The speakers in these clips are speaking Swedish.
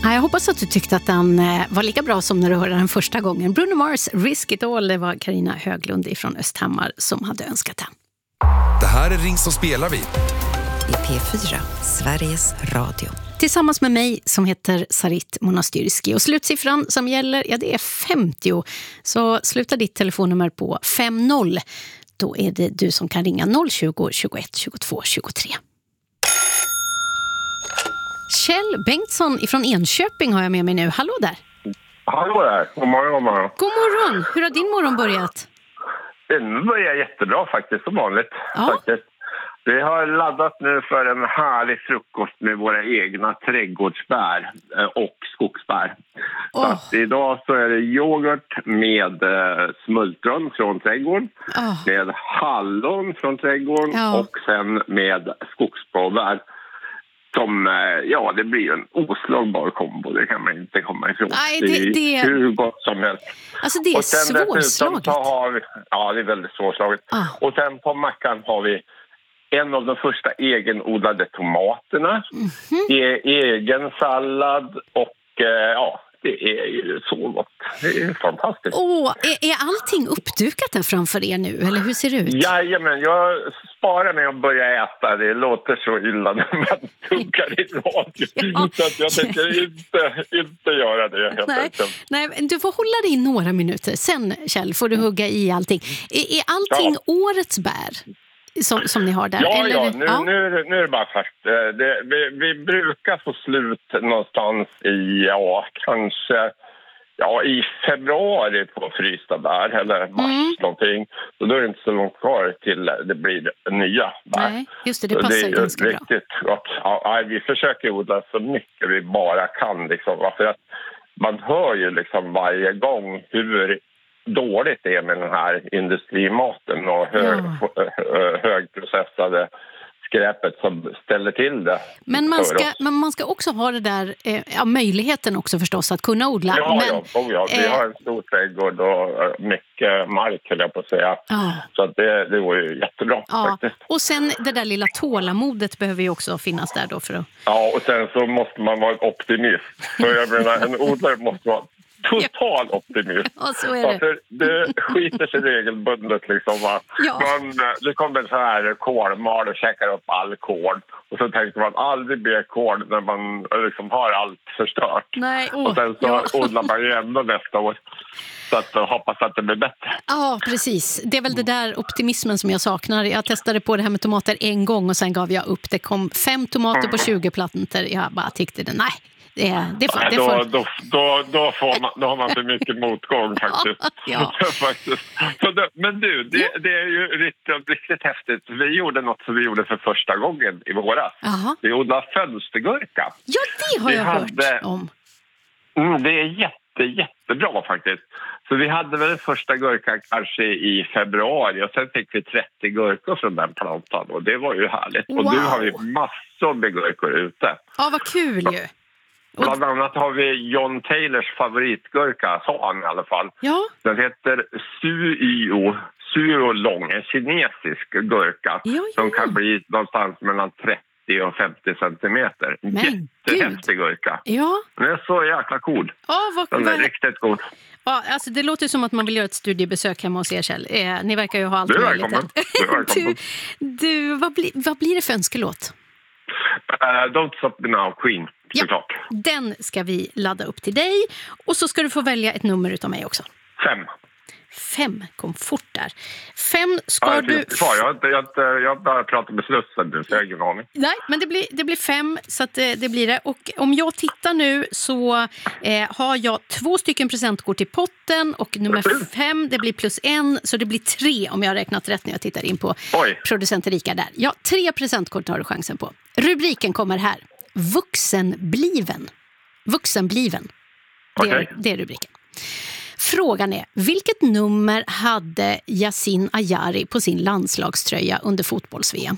Jag hoppas att du tyckte att den var lika bra som när du hörde den första gången. Bruno Mars, Risk It All, det var Carina Höglund ifrån Östhammar som hade önskat den. Det här är Ring så spelar vi. I P4, Sveriges Radio. Tillsammans med mig som heter Sarit Monastyrski. Och slutsiffran som gäller, det är 50. Så sluta ditt telefonnummer på 50. Då är det du som kan ringa 020 21 22 23. Kjell Bengtsson ifrån Enköping har jag med mig nu. Hallå där. Hallå där. God morgon, god morgon. God morgon. Hur har din morgon börjat? Den börjar jättebra faktiskt, som vanligt. Ja. Faktiskt. Vi har laddat nu för en härlig frukost med våra egna trädgårdsbär och skogsbär. Så att idag så är det yoghurt med smultron från trädgården, med hallon från trädgården och sen med skogsblåbär. Som, det blir en oslagbar kombo, det kan man inte komma ifrån. Nej, det är hur gott som helst. Alltså det är svårslaget. Det är väldigt svårslaget. Och sen på mackan har vi en av de första egenodlade tomaterna, egen sallad och det är ju så gott. Det är fantastiskt. Är allting uppdukat där framför er nu, eller hur ser det ut? Jajamän, jag sparar med att börja äta. Det låter så illa när man tuggar i radio. Så att jag tänker inte göra det helt enkelt. Nej, du får hålla dig i några minuter. Sen, Kjell, får du hugga i allting. Är allting årets bär? Som ni har där? Nu är det bara fast. Vi brukar få slut någonstans i februari på frysta bär eller mars någonting. Så då är det inte så långt kvar till det blir nya bär. Nej, just det passar ganska bra. Riktigt gott. Vi försöker odla så mycket vi bara kan liksom, för att man hör ju liksom varje gång hur dåligt det är med den här industrimaten och högprocessade skräpet som ställer till det. Men man ska också ha det där möjligheten också förstås att kunna odla. Vi har en stor trädgård och mycket mark, höll jag på att säga. Så att det var ju jättebra faktiskt. Och sen det där lilla tålamodet behöver ju också finnas där då för att... Ja, och sen så måste man vara optimist. Så jag menar, en odlare måste vara total optimist. Ja, så är det. För det skiter sig regelbundet liksom. Det kommer så här kolmal och käkar upp all kol. Och så tänker man aldrig bli kol när man liksom har allt förstört. Nej, och sen så odlar man ju ändå nästa år. Så att hoppas att det blir bättre. Ja, precis. Det är väl det där optimismen som jag saknar. Jag testade på det här med tomater en gång och sen gav jag upp. Det kom 5 tomater på 20 plantor. Jag bara tyckte det, nej. Då har man för mycket motgång faktiskt. Faktiskt. Men du, det är ju riktigt häftigt. Vi gjorde något som vi gjorde för första gången i våras. Vi odlade fönstergurka. Ja, det har jag hört om. Det är jättebra faktiskt. Så vi hade väl den första gurkan kanske i februari och sen fick vi 30 gurkor från den plantan och det var ju härligt. Wow. Och nu har vi massor med gurkor ute. Ja, vad kul ju. Bland annat har vi John Taylors favoritgurka, sa han i alla fall. Ja. Den heter Suo Long, en kinesisk gurka som kan bli någonstans mellan 30 och 50 centimeter. Jättehäftig gurka. Ja. Den är så jäkla cool. Den är riktigt god. Ja, alltså det låter som att man vill göra ett studiebesök hemma hos er, Kjell. Ni verkar ju ha allt möjligt. Du, vad blir det för önskelåt? Don't Stop Me Now, Queen. Såklart. Den ska vi ladda upp till dig. Och så ska du få välja ett nummer utav mig också. 5, kom fort där. 5 ska du... Jag bara pratar med slussen nu, så jag har ingen aning. Nej, men det blir 5, så att det blir det. Och om jag tittar nu så har jag 2 stycken presentkort i potten. Och nummer 5, det blir +1, så det blir 3 om jag har räknat rätt när jag tittar in på producent Erika där. Ja, 3 presentkort har du chansen på. Rubriken kommer här. Vuxenbliven. Det är rubriken. Frågan är, vilket nummer hade Yasin Ayari på sin landslagströja under fotbolls-VM?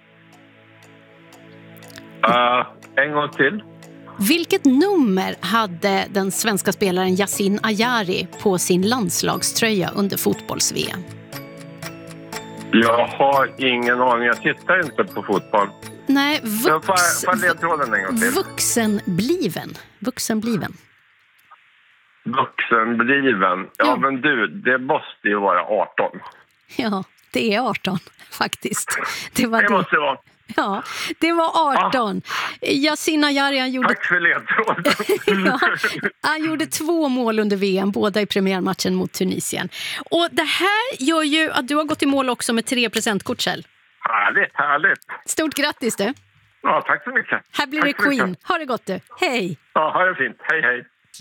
En gång till. Vilket nummer hade den svenska spelaren Yasin Ayari på sin landslagströja under fotbolls-VM? Jag har ingen aning. Jag tittar inte på fotboll. Nej, ledtråden en gång till. Vuxenbliven. Ja, men du, det måste ju vara 18. Ja, det är 18 faktiskt. Det måste vara. Ja, det var 18. Yasin Ayari, han gjorde... Tack för ledtråden. Ja, han gjorde 2 mål under VM, båda i premiärmatchen mot Tunisien. Och det här gör ju att du har gått i mål också med 3%-kort, Kjell. Härligt. Stort grattis du. Ja, tack så mycket. Här blir det Queen. Ha det gott du. Hej. Ja, ha det fint. Hej.